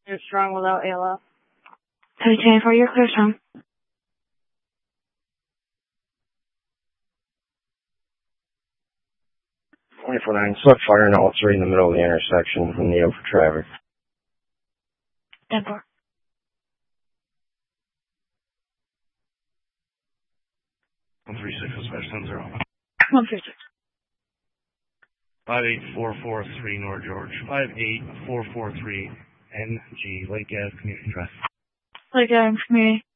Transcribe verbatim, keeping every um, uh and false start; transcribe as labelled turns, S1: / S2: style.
S1: You're strong without A L F.
S2: Heavy ten for your clear strong.
S3: twenty-four nine, select fire and all three in the middle of the intersection from Neo for traffic.
S2: ten four.
S4: one three six, dispatch ten zero.
S2: one three six.
S4: five eight four four three North George. five eight four four three N G, Lake Ave Community Drive.
S2: Lake Ave Community.